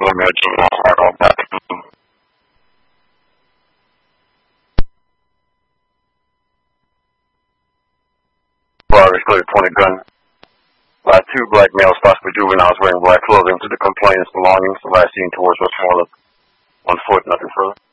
Clear 20 gun. Two black males, possibly juveniles, wearing black clothing to the complainant's belongings. The last seen towards Westmoreland. On foot, nothing further.